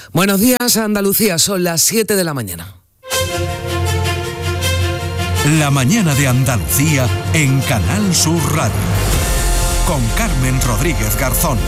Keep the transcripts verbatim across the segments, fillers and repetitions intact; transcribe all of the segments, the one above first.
Buenos días, Andalucía, son las siete de la mañana. La mañana de Andalucía en Canal Sur Radio, con Carmen Rodríguez Garzón.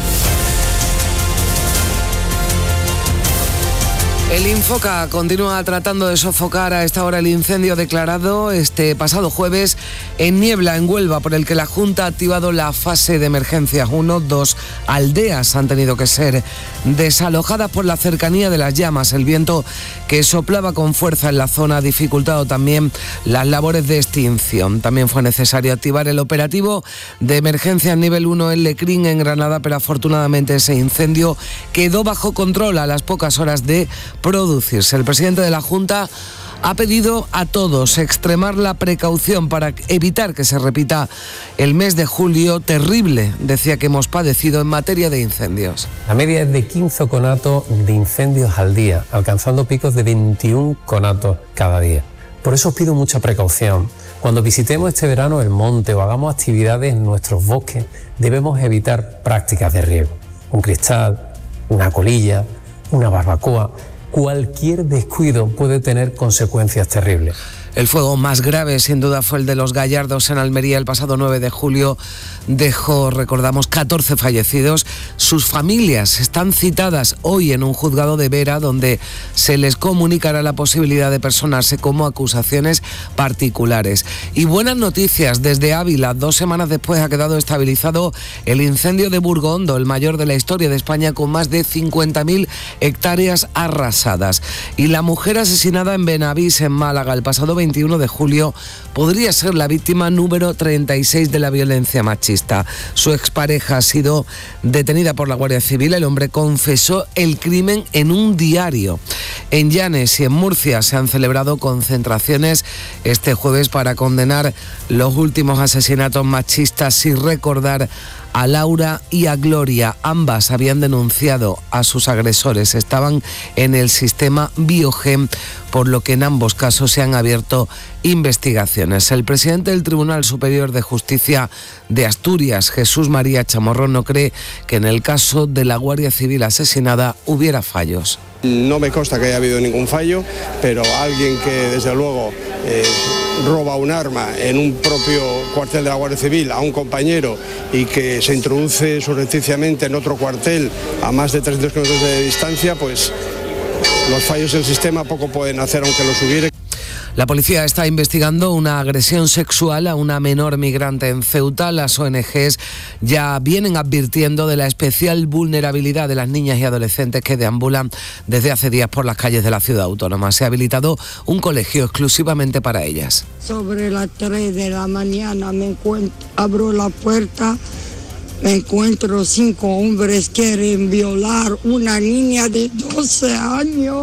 El Infoca continúa tratando de sofocar a esta hora el incendio declarado este pasado jueves en Niebla, en Huelva, por el que la Junta ha activado la fase de emergencia uno. Dos aldeas han tenido que ser desalojadas por la cercanía de las llamas. El viento que soplaba con fuerza en la zona ha dificultado también las labores de extinción. También fue necesario activar el operativo de emergencia nivel uno en Lecrín, en Granada, pero afortunadamente ese incendio quedó bajo control a las pocas horas de producirse. El presidente de la Junta ha pedido a todos extremar la precaución para evitar que se repita el mes de julio terrible, decía, que hemos padecido en materia de incendios. La media es de quince conatos de incendios al día, alcanzando picos de veintiún conatos cada día. Por eso os pido mucha precaución. Cuando visitemos este verano el monte o hagamos actividades en nuestros bosques, debemos evitar prácticas de riesgo. Un cristal, una colilla, una barbacoa. Cualquier descuido puede tener consecuencias terribles. El fuego más grave, sin duda, fue el de Los Gallardos en Almería el pasado nueve de julio. Dejó, recordamos, catorce fallecidos. Sus familias están citadas hoy en un juzgado de Vera, donde se les comunicará la posibilidad de personarse como acusaciones particulares. Y buenas noticias desde Ávila. Dos semanas después ha quedado estabilizado el incendio de Burgondo, el mayor de la historia de España, con más de cincuenta mil hectáreas arrasadas. Y la mujer asesinada en Benavís, en Málaga, el pasado veintiuno de julio, podría ser la víctima número treinta y seis de la violencia machista. Su expareja ha sido detenida por la Guardia Civil. El hombre confesó el crimen en un diario. En Llanes y en Murcia se han celebrado concentraciones este jueves para condenar los últimos asesinatos machistas y recordar a Laura y a Gloria. Ambas habían denunciado a sus agresores, estaban en el sistema Biogen, por lo que en ambos casos se han abierto investigaciones. El presidente del Tribunal Superior de Justicia de Asturias, Jesús María Chamorro, no cree que en el caso de la Guardia Civil asesinada hubiera fallos. No me consta que haya habido ningún fallo, pero alguien que desde luego eh, roba un arma en un propio cuartel de la Guardia Civil a un compañero y que se introduce surrepticiamente en otro cuartel a más de trescientos kilómetros de distancia, pues los fallos del sistema poco pueden hacer, aunque los hubiere. La policía está investigando una agresión sexual a una menor migrante en Ceuta. Las O N Ges ya vienen advirtiendo de la especial vulnerabilidad de las niñas y adolescentes que deambulan desde hace días por las calles de la ciudad autónoma. Se ha habilitado un colegio exclusivamente para ellas. Sobre las tres de la mañana me encuentro, abro la puerta, me encuentro cinco hombres que quieren violar una niña de doce años.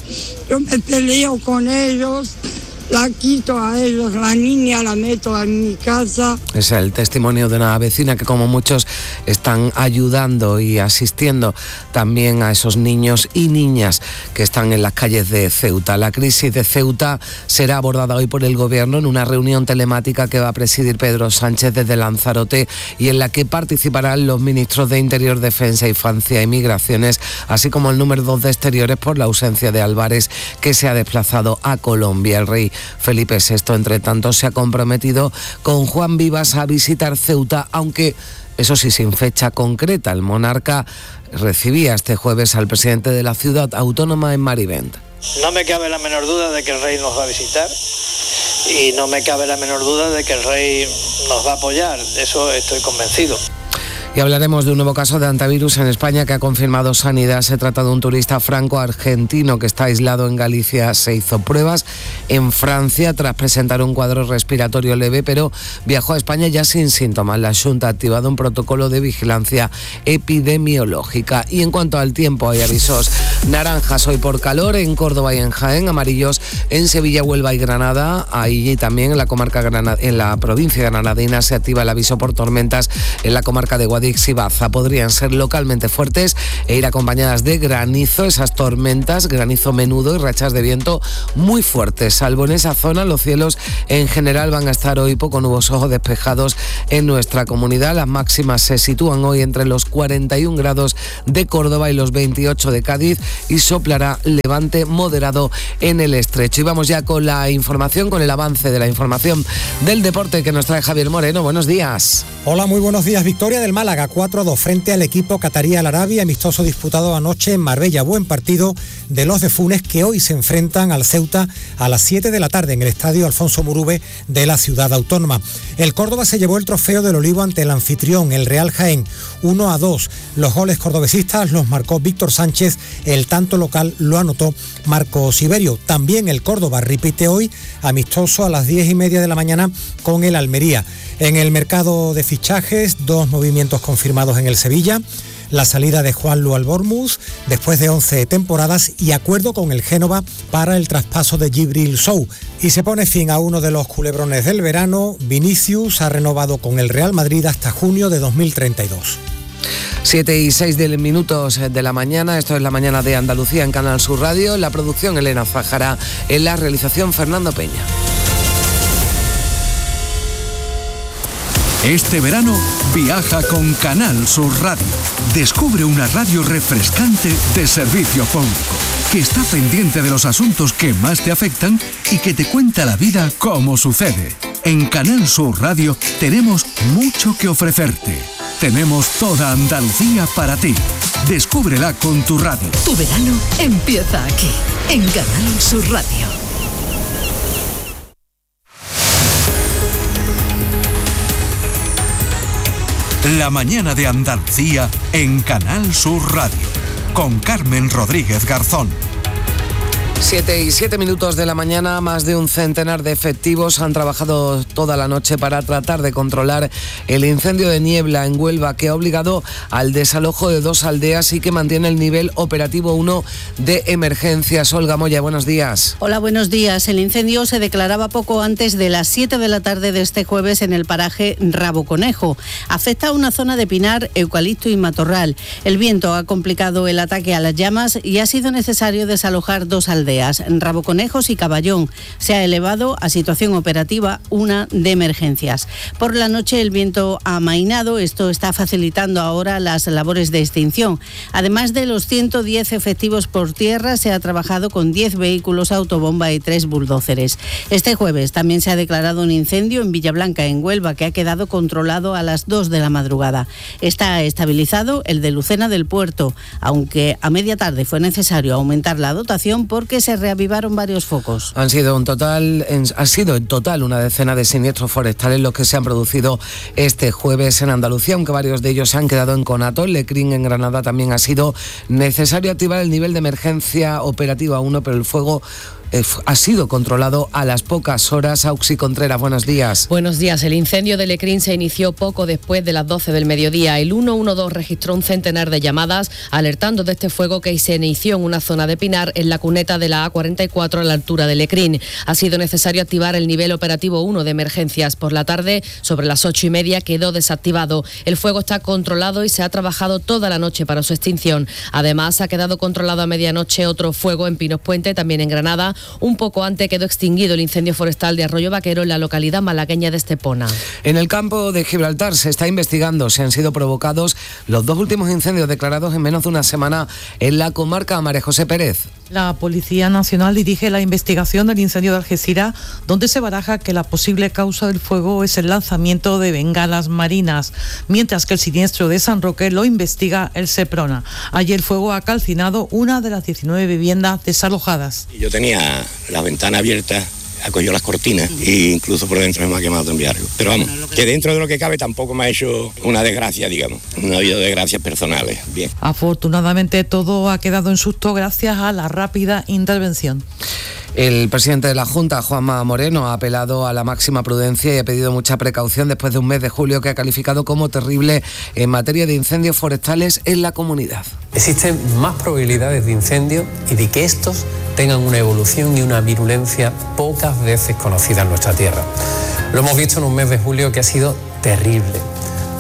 Yo me peleo con ellos, la quito a ellos, la niña la meto en mi casa. Es el testimonio de una vecina que, como muchos, están ayudando y asistiendo también a esos niños y niñas que están en las calles de Ceuta. La crisis de Ceuta será abordada hoy por el Gobierno en una reunión telemática que va a presidir Pedro Sánchez desde Lanzarote y en la que participarán los ministros de Interior, Defensa, Infancia y Migraciones, así como el número dos de Exteriores por la ausencia de Álvarez, que se ha desplazado a Colombia. El rey Felipe sexto, entre tanto, se ha comprometido con Juan Vivas a visitar Ceuta, aunque eso sí, sin fecha concreta. El monarca recibía este jueves al presidente de la ciudad autónoma en Marivent. No me cabe la menor duda de que el rey nos va a visitar y no me cabe la menor duda de que el rey nos va a apoyar, de eso estoy convencido. Y hablaremos de un nuevo caso de hantavirus en España que ha confirmado Sanidad. Se trata de un turista franco-argentino que está aislado en Galicia. Se hizo pruebas en Francia tras presentar un cuadro respiratorio leve, pero viajó a España ya sin síntomas. La Xunta ha activado un protocolo de vigilancia epidemiológica. Y en cuanto al tiempo, hay avisos naranjas hoy por calor en Córdoba y en Jaén, amarillos en Sevilla, Huelva y Granada. Ahí también en la comarca Granada, en la provincia granadina se activa el aviso por tormentas en la comarca de Guadalajara Guadix y Baza. Podrían ser localmente fuertes e ir acompañadas de granizo, esas tormentas, granizo menudo y rachas de viento muy fuertes. Salvo en esa zona, los cielos en general van a estar hoy poco nubosos o despejados en nuestra comunidad. Las máximas se sitúan hoy entre los cuarenta y un grados de Córdoba y los veintiocho de Cádiz y soplará levante moderado en el estrecho. Y vamos ya con la información, con el avance de la información del deporte que nos trae Javier Moreno. Buenos días. Hola, muy buenos días. Victoria del Málaga cuatro a dos frente al equipo catarí Al Arabi, amistoso disputado anoche en Marbella. Buen partido de los de Funes, que hoy se enfrentan al Ceuta a las siete de la tarde en el estadio Alfonso Murube de la ciudad autónoma. El Córdoba se llevó el trofeo del Olivo ante el anfitrión, el Real Jaén, uno a dos. Los goles cordobesistas los marcó Víctor Sánchez, el tanto local lo anotó Marco Siberio. También el Córdoba repite hoy amistoso a las diez y media de la mañana con el Almería. En el mercado de fichajes, dos movimientos confirmados en el Sevilla: la salida de Juanlu al Bournemouth después de once temporadas y acuerdo con el Génova para el traspaso de Djibril Sow. Y se pone fin a uno de los culebrones del verano. Vinicius ha renovado con el Real Madrid hasta junio de dos mil treinta y dos. siete y seis minutos de la mañana, esto es La Mañana de Andalucía en Canal Sur Radio. En la producción Elena Zajara, en la realización Fernando Peña. Este verano viaja con Canal Sur Radio. Descubre una radio refrescante de servicio público, que está pendiente de los asuntos que más te afectan y que te cuenta la vida como sucede. En Canal Sur Radio tenemos mucho que ofrecerte. Tenemos toda Andalucía para ti. Descúbrela con tu radio. Tu verano empieza aquí, en Canal Sur Radio. La Mañana de Andalucía en Canal Sur Radio, con Carmen Rodríguez Garzón. Siete y siete minutos de la mañana, más de un centenar de efectivos han trabajado toda la noche para tratar de controlar el incendio de niebla en Huelva, que ha obligado al desalojo de dos aldeas y que mantiene el nivel operativo uno de emergencias. Olga Moya, buenos días. Hola, buenos días. El incendio se declaraba poco antes de las siete de la tarde de este jueves en el paraje Rabo Conejo. Afecta a una zona de pinar, eucalipto y matorral. El viento ha complicado el ataque a las llamas y ha sido necesario desalojar dos aldeas, Rabo Conejos y Caballón. Se ha elevado a situación operativa una de emergencias. Por la noche el viento ha amainado, esto está facilitando ahora las labores de extinción. Además de los ciento diez efectivos por tierra, se ha trabajado con diez vehículos autobomba y tres bulldóceres. Este jueves también se ha declarado un incendio en Villablanca, en Huelva, que ha quedado controlado a las dos de la madrugada. Está estabilizado el de Lucena del Puerto, aunque a media tarde fue necesario aumentar la dotación porque se reavivaron varios focos. Han sido un total, ha sido en total una decena de siniestros forestales los que se han producido este jueves en Andalucía, aunque varios de ellos se han quedado en conato. En Lecrín, en Granada, también ha sido necesario activar el nivel de emergencia operativa uno, pero el fuego ha sido controlado a las pocas horas. Auxi Contreras, buenos días. Buenos días. El incendio de Lecrín se inició poco después de las doce del mediodía. El ciento doce registró un centenar de llamadas alertando de este fuego que se inició en una zona de pinar en la cuneta de la A cuarenta y cuatro a la altura de Lecrín. Ha sido necesario activar el nivel operativo uno de emergencias. Por la tarde, sobre las ocho y media, quedó desactivado. El fuego está controlado y se ha trabajado toda la noche para su extinción. Además, ha quedado controlado a medianoche otro fuego en Pinos Puente, también en Granada. Un poco antes quedó extinguido el incendio forestal de Arroyo Vaquero en la localidad malagueña de Estepona. En el campo de Gibraltar se está investigando si han sido provocados los dos últimos incendios declarados en menos de una semana en la comarca. María José Pérez. La Policía Nacional dirige la investigación del incendio de Algeciras, donde se baraja que la posible causa del fuego es el lanzamiento de bengalas marinas, mientras que el siniestro de San Roque lo investiga el Seprona. Allí el fuego ha calcinado una de las diecinueve viviendas desalojadas. Yo tenía la ventana abierta, acogió las cortinas e incluso por dentro me ha quemado también algo. Pero vamos, que dentro de lo que cabe tampoco me ha hecho una desgracia, digamos. No ha habido desgracias personales. Bien. Afortunadamente todo ha quedado en susto gracias a la rápida intervención. El presidente de la Junta, Juanma Moreno, ha apelado a la máxima prudencia y ha pedido mucha precaución después de un mes de julio que ha calificado como terrible en materia de incendios forestales en la comunidad. Existen más probabilidades de incendios y de que estos tengan una evolución y una virulencia pocas veces conocida en nuestra tierra. Lo hemos visto en un mes de julio que ha sido terrible.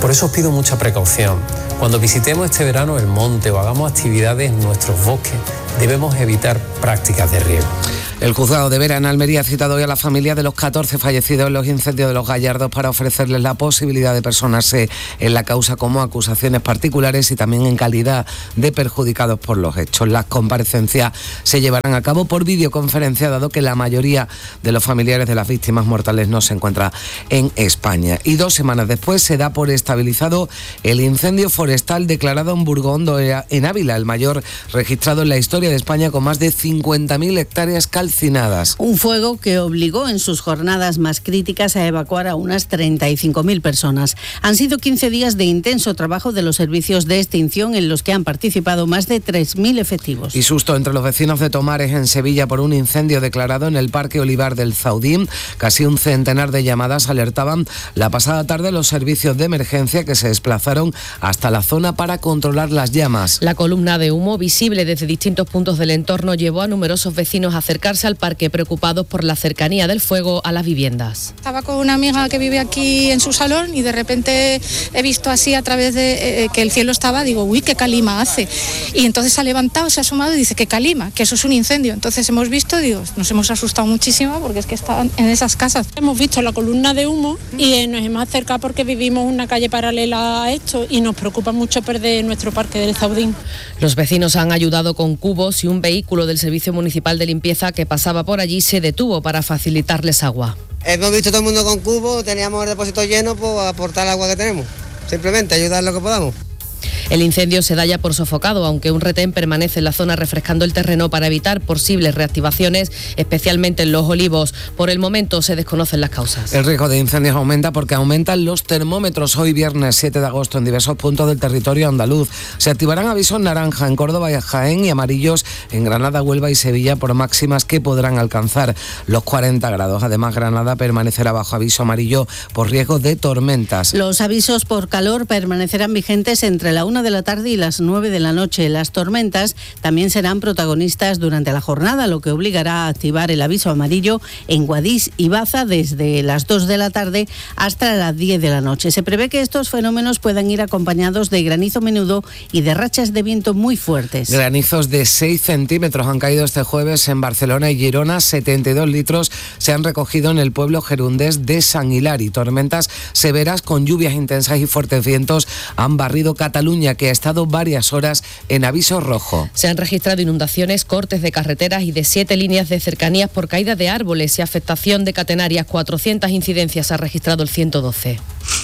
Por eso os pido mucha precaución. Cuando visitemos este verano el monte o hagamos actividades en nuestros bosques, debemos evitar prácticas de riesgo. El juzgado de Vera en Almería ha citado hoy a la familia de los catorce fallecidos en los incendios de Los Gallardos para ofrecerles la posibilidad de personarse en la causa como acusaciones particulares y también en calidad de perjudicados por los hechos. Las comparecencias se llevarán a cabo por videoconferencia, dado que la mayoría de los familiares de las víctimas mortales no se encuentra en España. Y dos semanas después se da por estabilizado el incendio forestal declarado en Burgondo, en Ávila, el mayor registrado en la historia de España, con más de cincuenta mil hectáreas calcinadas. Un fuego que obligó en sus jornadas más críticas a evacuar a unas treinta y cinco mil personas. Han sido quince días de intenso trabajo de los servicios de extinción en los que han participado más de tres mil efectivos. Y susto entre los vecinos de Tomares, en Sevilla, por un incendio declarado en el Parque Olivar del Zaudín. Casi un centenar de llamadas alertaban la pasada tarde los servicios de emergencia, que se desplazaron hasta la zona para controlar las llamas. La columna de humo visible desde distintos puntos del entorno llevó a numerosos vecinos a acercarse al parque, preocupados por la cercanía del fuego a las viviendas. Estaba con una amiga que vive aquí en su salón y de repente he visto así a través de eh, que el cielo estaba, digo, uy, qué calima hace. Y entonces se ha levantado, se ha asomado y dice, qué calima, que eso es un incendio. Entonces hemos visto, digo, nos hemos asustado muchísimo porque es que estaban en esas casas. Hemos visto la columna de humo y nos hemos acercado porque vivimos una calle paralela a esto y nos preocupa mucho perder nuestro parque del Zaudín. Los vecinos han ayudado con cubos y un vehículo del Servicio Municipal de Limpieza que pasaba por allí se detuvo para facilitarles agua. Hemos visto todo el mundo con cubos, teníamos el depósito lleno, pues aportar el agua que tenemos. Simplemente ayudar lo que podamos. El incendio se da ya por sofocado, aunque un retén permanece en la zona refrescando el terreno para evitar posibles reactivaciones, especialmente en Los Olivos. Por el momento se desconocen las causas. El riesgo de incendios aumenta porque aumentan los termómetros. Hoy viernes siete de agosto en diversos puntos del territorio andaluz se activarán avisos naranja en Córdoba y Jaén y amarillos en Granada, Huelva y Sevilla por máximas que podrán alcanzar los cuarenta grados. Además, Granada permanecerá bajo aviso amarillo por riesgo de tormentas. Los avisos por calor permanecerán vigentes entre la una de la tarde y las nueve de la noche. Las tormentas también serán protagonistas durante la jornada, lo que obligará a activar el aviso amarillo en Guadix y Baza desde las dos de la tarde hasta las diez de la noche. Se prevé que estos fenómenos puedan ir acompañados de granizo menudo y de rachas de viento muy fuertes. Granizos de seis centímetros han caído este jueves en Barcelona y Girona. setenta y dos litros se han recogido en el pueblo gerundés de San Hilari. Tormentas severas con lluvias intensas y fuertes vientos han barrido Cataluña, que ha estado varias horas en aviso rojo. Se han registrado inundaciones, cortes de carreteras y de siete líneas de cercanías por caída de árboles y afectación de catenarias. cuatrocientas incidencias ha registrado el ciento doce.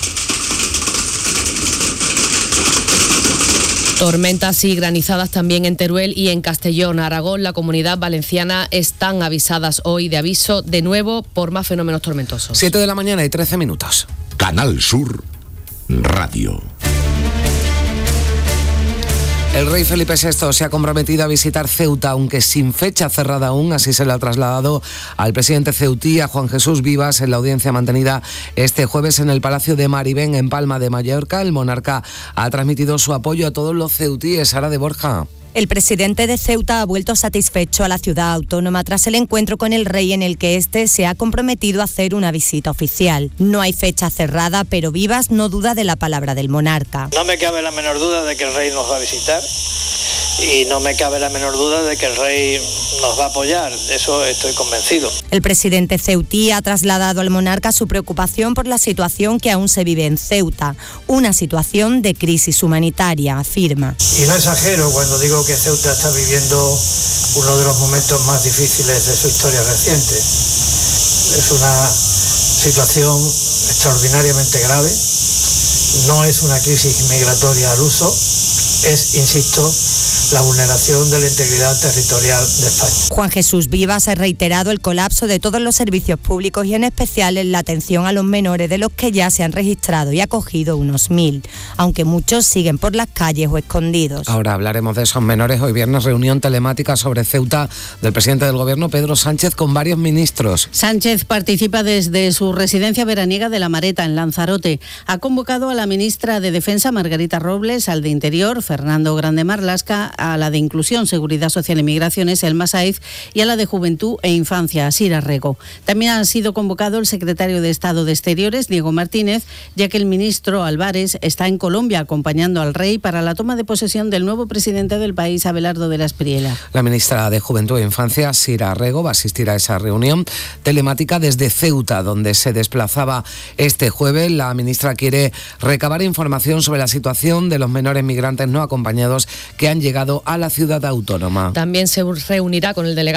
Tormentas y granizadas también en Teruel y en Castellón. Aragón, la Comunidad Valenciana están avisadas hoy de aviso de nuevo por más fenómenos tormentosos. siete de la mañana y trece minutos. Canal Sur Radio. El rey Felipe sexto se ha comprometido a visitar Ceuta, aunque sin fecha cerrada aún. Así se le ha trasladado al presidente ceutí, a Juan Jesús Vivas, en la audiencia mantenida este jueves en el Palacio de Maribén, en Palma de Mallorca. El monarca ha transmitido su apoyo a todos los ceutíes. Sara de Borja. El presidente de Ceuta ha vuelto satisfecho a la ciudad autónoma tras el encuentro con el rey, en el que éste se ha comprometido a hacer una visita oficial. No hay fecha cerrada, pero Vivas no duda de la palabra del monarca. No me cabe la menor duda de que el rey nos va a visitar y no me cabe la menor duda de que el rey nos va a apoyar. De eso estoy convencido. El presidente ceutí ha trasladado al monarca su preocupación por la situación que aún se vive en Ceuta, una situación de crisis humanitaria, afirma. Y no exagero cuando digo que Ceuta está viviendo uno de los momentos más difíciles de su historia reciente. Es una situación extraordinariamente grave, no es una crisis migratoria al uso, es, insisto, la vulneración de la integridad territorial de España. Juan Jesús Vivas ha reiterado el colapso de todos los servicios públicos y en especial en la atención a los menores, de los que ya se han registrado y acogido unos mil, aunque muchos siguen por las calles o escondidos. Ahora hablaremos de esos menores. Hoy viernes reunión telemática sobre Ceuta del presidente del Gobierno, Pedro Sánchez, con varios ministros. Sánchez participa desde su residencia veraniega de La Mareta, en Lanzarote. Ha convocado a la ministra de Defensa, Margarita Robles, al de Interior, Fernando Grande Marlaska, a la de Inclusión, Seguridad Social y Migraciones, Elma Saiz, y a la de Juventud e Infancia, Sira Rego. También ha sido convocado el secretario de Estado de Exteriores, Diego Martínez, ya que el ministro Álvarez está en Colombia acompañando al rey para la toma de posesión del nuevo presidente del país, Abelardo de la Espriella. La ministra de Juventud e Infancia, Sira Rego, va a asistir a esa reunión telemática desde Ceuta, donde se desplazaba este jueves. La ministra quiere recabar información sobre la situación de los menores migrantes no acompañados que han llegado a la ciudad autónoma. También se reunirá con el delegado